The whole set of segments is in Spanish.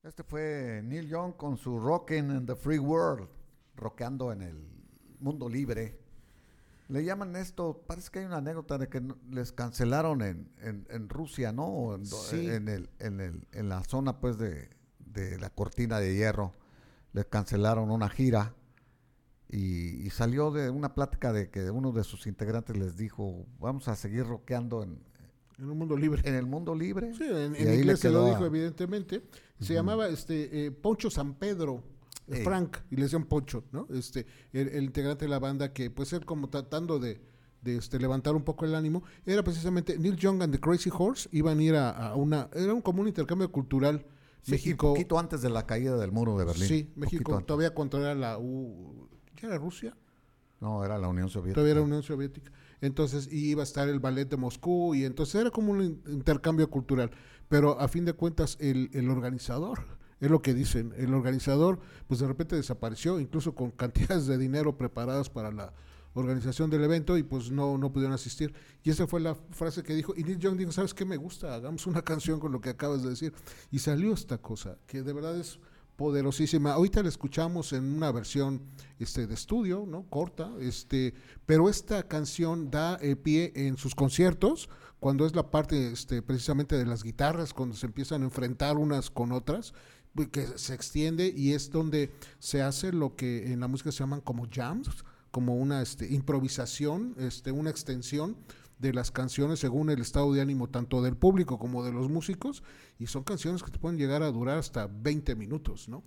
Este fue Neil Young con su Rockin' in the Free World, rockeando en el mundo libre. Le llaman esto, parece que hay una anécdota de que les cancelaron en Rusia, ¿no? O Sí, en la zona pues de la cortina de hierro. Les cancelaron una gira y salió de una plática de que uno de sus integrantes les dijo, vamos a seguir rockeando en un mundo libre. en el mundo libre. Sí, Y en ahí le inglés se lo quedó dijo evidentemente. Se llamaba Poncho San Pedro, Ey. Frank, y le decían Poncho, ¿no? El integrante de la banda que pues él como tratando de levantar un poco el ánimo, era precisamente Neil Young and the Crazy Horse, iban a ir era como un intercambio cultural. Sí, México, y poquito antes de la caída del muro de Berlín. sí, México Poquito antes. todavía contra ¿ya era Rusia? No, era la Unión Soviética. Todavía era Unión Soviética. Entonces iba a estar el ballet de Moscú y entonces era como un intercambio cultural. Pero a fin de cuentas el organizador, es lo que dicen, el organizador pues de repente desapareció, incluso con cantidades de dinero preparadas para la organización del evento y pues no pudieron asistir. Y esa fue la frase que dijo. Y Neil Young dijo, ¿sabes qué me gusta? Hagamos una canción con lo que acabas de decir. Y salió esta cosa, que de verdad es poderosísima. Ahorita la escuchamos en una versión de estudio, ¿no? Corta, pero esta canción da pie en sus conciertos, cuando es la parte precisamente de las guitarras, cuando se empiezan a enfrentar unas con otras, que se extiende y es donde se hace lo que en la música se llaman como jams, como una improvisación, una extensión de las canciones según el estado de ánimo tanto del público como de los músicos, y son canciones que te pueden llegar a durar hasta 20 minutos, ¿no?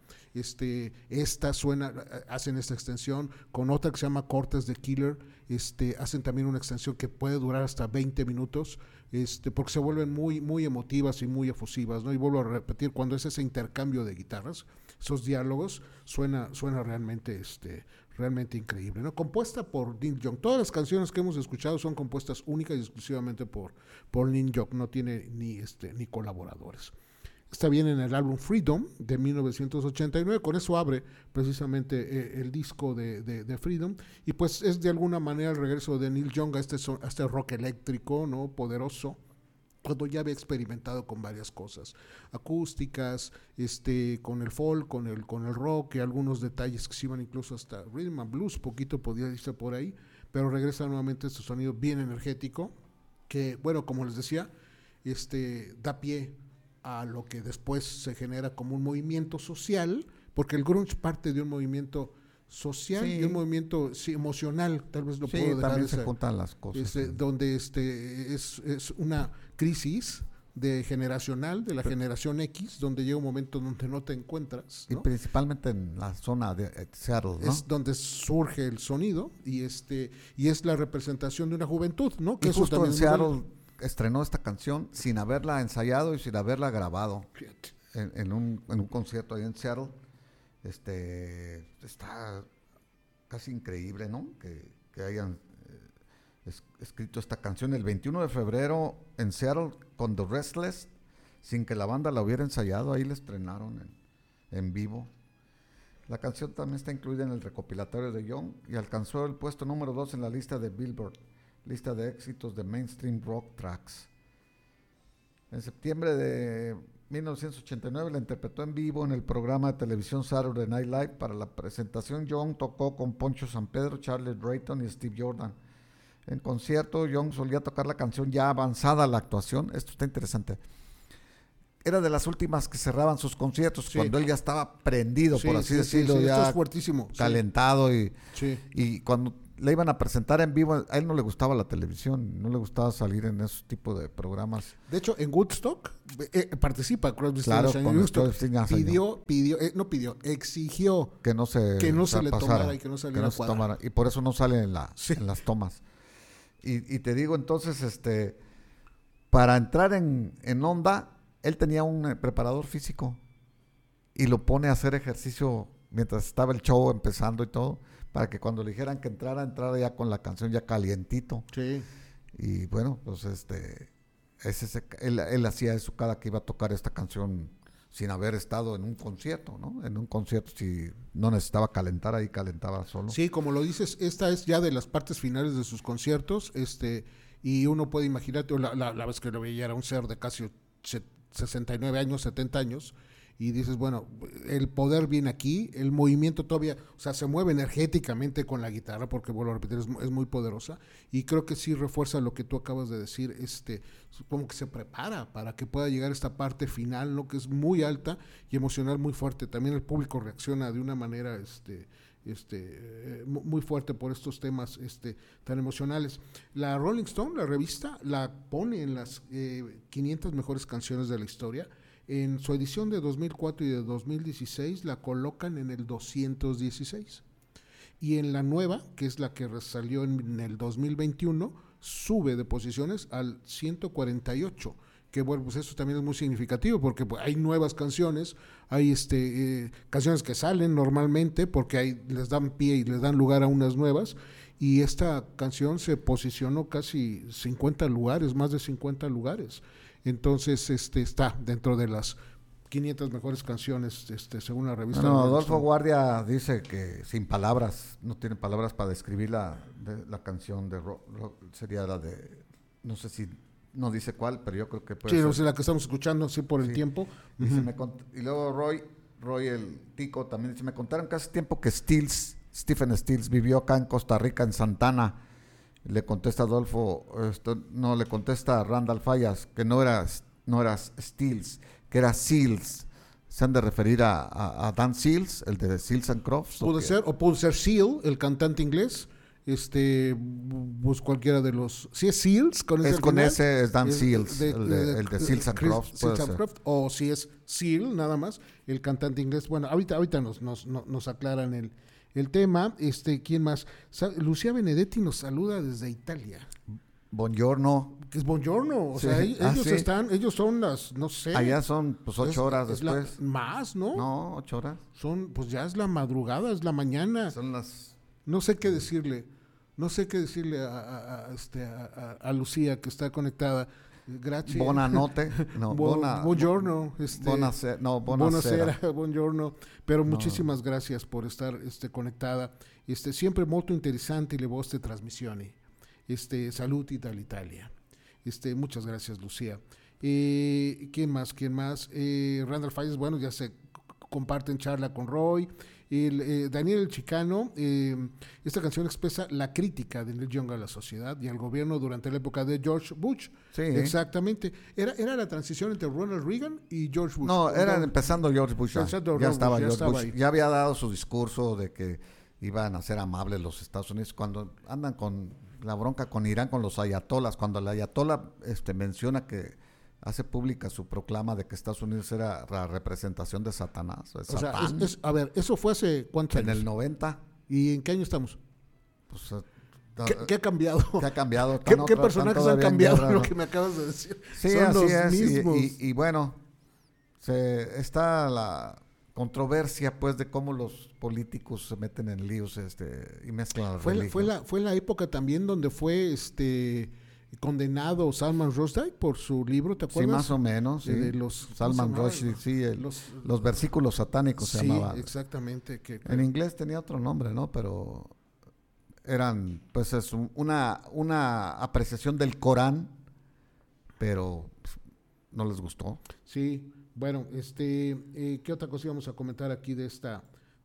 Hacen esta extensión con otra que se llama Cortes de Killer, hacen también una extensión que puede durar hasta 20 minutos, porque se vuelven muy, muy emotivas y muy efusivas, ¿no? Y vuelvo a repetir, cuando es ese intercambio de guitarras, esos diálogos, suena realmente increíble, ¿no? Compuesta por Neil Young. Todas las canciones que hemos escuchado son compuestas única y exclusivamente por Neil Young, no tiene ni colaboradores. Está bien en el álbum Freedom de 1989, con eso abre precisamente el disco de Freedom, y pues es de alguna manera el regreso de Neil Young a este rock eléctrico, ¿no? Poderoso, cuando ya había experimentado con varias cosas acústicas, con el folk, con el rock y algunos detalles que se iban incluso hasta rhythm and blues, poquito podía irse por ahí, pero regresa nuevamente este sonido bien energético que, bueno, como les decía, da pie a lo que después se genera como un movimiento social, porque el grunge parte de un movimiento social y un movimiento emocional, tal vez lo puedo dejar también se juntan las cosas. donde es una crisis generacional de la generación X, donde llega un momento donde no te encuentras, ¿no? Y principalmente en la zona de Seattle, ¿no? Es donde surge el sonido y es la representación de una juventud, ¿no? Que y eso justo también en Seattle estrenó esta canción sin haberla ensayado y sin haberla grabado en un concierto ahí en Seattle. Está casi increíble, ¿no? Que hayan escrito esta canción el 21 de febrero en Seattle con The Restless, sin que la banda la hubiera ensayado. Ahí la estrenaron en vivo. La canción también está incluida en el recopilatorio de Young y alcanzó el puesto número 2 en la lista de Billboard, lista de éxitos de mainstream rock tracks. En septiembre de 1989 la interpretó en vivo en el programa de televisión Saturday Night Live. Para la presentación, Young tocó con Poncho San Pedro, Charlie Drayton y Steve Jordan. En concierto, Young solía tocar la canción ya avanzada la actuación. Esto está interesante. Era de las últimas que cerraban sus conciertos, cuando él ya estaba prendido, por así decirlo, ya esto es fuertísimo, calentado. Y cuando le iban a presentar en vivo, a él no le gustaba la televisión, no le gustaba salir en esos tipos de programas. De hecho, en Woodstock participa Crosby, claro, Stills and Woodstock. exigió que no se le tomara y que no saliera se tomara, y por eso no sale en las tomas. Y te digo, entonces, para entrar en onda, él tenía un preparador físico y lo pone a hacer ejercicio mientras estaba el show empezando y todo, para que cuando le dijeran que entrara ya con la canción ya calientito. Sí. Y bueno, pues él hacía eso cada que iba a tocar esta canción sin haber estado en un concierto, ¿no? En un concierto, si no necesitaba calentar, ahí calentaba solo. Sí, como lo dices, esta es ya de las partes finales de sus conciertos, y uno puede imaginarte, la vez que lo veía era un ser de casi 69 años, 70 años, y dices, bueno, el poder viene aquí, el movimiento todavía, o sea, se mueve energéticamente con la guitarra, porque vuelvo a repetir, es muy poderosa, y creo que sí refuerza lo que tú acabas de decir, como que se prepara para que pueda llegar esta parte final, ¿no? Que es muy alta y emocional, muy fuerte. También el público reacciona de una manera muy fuerte por estos temas tan emocionales. La Rolling Stone, la revista, la pone en las 500 mejores canciones de la historia. En su edición de 2004 y de 2016 la colocan en el 216. Y en la nueva, que es la que salió en el 2021, sube de posiciones al 148. Que bueno, pues eso también es muy significativo, porque pues, hay nuevas canciones, hay canciones que salen normalmente porque les dan pie y les dan lugar a unas nuevas, y esta canción se posicionó casi 50 lugares, más de 50 lugares. Entonces está dentro de las 500 mejores canciones según la revista. Bueno, Adolfo Guardia dice que sin palabras, no tiene palabras para describir la canción de rock, sería la de, no sé si, no dice cuál, pero yo creo que puede ser. Sí, la que estamos escuchando, sí, por el tiempo. Y luego Roy el Tico también dice, me contaron que hace tiempo que Stephen Stills vivió acá en Costa Rica, en Santana. Le contesta Adolfo, le contesta Randall Fallas, que no era Stills, que era Seals. Se han de referir a Dan Seals, el de Seals and Crofts. Puede ser Seal, el cantante inglés. Pues cualquiera de los. Si es Seals, con ese. Es con ese, es Dan Seals, el de Seals and Crofts. O si es Seal, nada más, el cantante inglés. Bueno, ahorita nos aclaran el tema. ¿Quién más? Lucía Benedetti nos saluda desde Italia. Buongiorno. Que es buongiorno, o sea, ellos son las, no sé. Allá son pues 8 horas después. Más, ¿no? No, 8 horas. Pues ya es la madrugada, es la mañana. Son las. No sé qué decirle a Lucía, que está conectada. Gracias. Buonanotte. No, buongiorno. Buonasera. Buongiorno. Pero muchísimas gracias por estar conectada. Siempre molto interessante le vostre trasmissioni. Saluti dall'Italia. Muchas gracias, Lucía. ¿Quién más? Randall Falles, bueno, ya se comparten charla con Roy. Daniel el Chicano, esta canción expresa la crítica de Neil Young a la sociedad y al gobierno durante la época de George Bush. Sí. Exactamente. Era la transición entre Ronald Reagan y George Bush. No, era empezando George Bush. Ya estaba George Bush. Ahí. Ya había dado su discurso de que iban a ser amables los Estados Unidos. Cuando andan con la bronca con Irán, con los ayatolas, cuando el ayatola menciona que hace pública su proclama de que Estados Unidos era la representación de Satanás. A ver, ¿eso fue hace cuántos años? En el 90. ¿Y en qué año estamos? Pues, ¿Qué ha cambiado? ¿Qué ha cambiado? ¿Qué personajes han cambiado? Lo que me acabas de decir. Sí, son así los es. mismos. Y bueno, está la controversia, pues, de cómo los políticos se meten en líos y mezclan las religiones. Fue la época también donde fue condenado Salman Rushdie por su libro, ¿te acuerdas? Sí, más o menos, sí. Salman Rushdie, sí, los versículos satánicos se llamaban. Sí, exactamente. En inglés tenía otro nombre, ¿no? Pero eran, pues, es una apreciación del Corán, pero pues, no les gustó. Sí, bueno, ¿qué otra cosa íbamos a comentar aquí de esta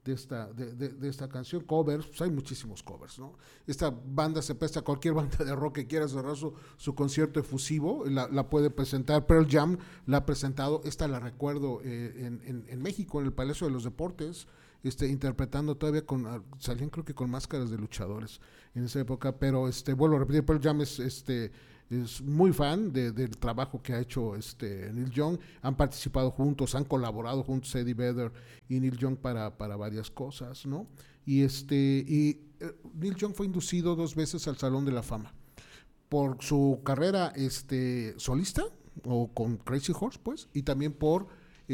canción? Covers, pues hay muchísimos covers, ¿no? Esta banda se presta, cualquier banda de rock que quiera cerrar su concierto efusivo, la puede presentar. Pearl Jam la ha presentado, la recuerdo en México, en el Palacio de los Deportes, interpretando todavía salían creo que con máscaras de luchadores en esa época, pero vuelvo a repetir, Pearl Jam es muy fan del trabajo que ha hecho Neil Young. Han participado juntos, han colaborado juntos Eddie Vedder y Neil Young para varias cosas, ¿no? Y Neil Young fue inducido 2 veces al Salón de la Fama por su carrera solista o con Crazy Horse, pues, y también por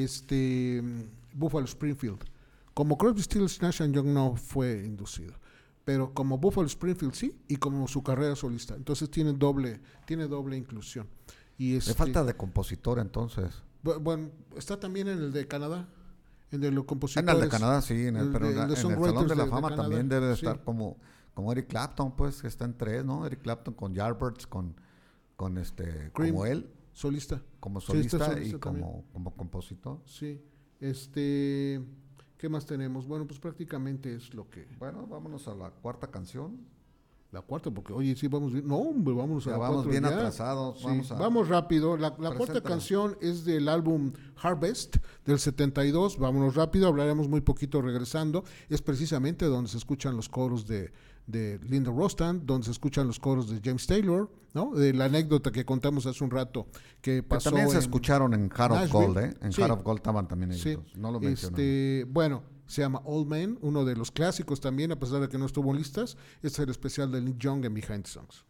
Buffalo Springfield. Como Crosby, Stills, Nash & Young no fue inducido, pero como Buffalo Springfield sí, y como su carrera solista. Entonces tiene doble inclusión. Y Le falta de compositor, entonces. Bueno, está también en el de Canadá, en el de los compositores. En el de Canadá, sí, pero en el Salón de la Fama de también debe de estar como Eric Clapton, pues, que está en 3, ¿no? Eric Clapton con Yardbirds, con Cream, como él. Solista. Como solista y como como compositor. Sí. ¿Qué más tenemos? Bueno, pues prácticamente es lo que... Bueno, vámonos a la cuarta canción. La cuarta, porque oye, sí, vamos bien. No, hombre, vámonos a Ya la vamos cuatro bien ya. atrasados. Sí, Vamos a... vamos rápido. La cuarta Preséntala. canción es del álbum Harvest del 72. Vámonos rápido, hablaremos muy poquito regresando. Es precisamente donde se escuchan los coros de Linda Ronstadt, donde se escuchan los coros de James Taylor, ¿no? De la anécdota que contamos hace un rato que pasó. también se escucharon en Heart of Nashville. Gold, ¿eh? En Sí. Heart of Gold estaban también ellos Sí. dos. No lo mencionamos. Bueno, se llama Old Man, uno de los clásicos también, a pesar de que no estuvo en listas. Este es el especial de Nick Young en Behind the Songs.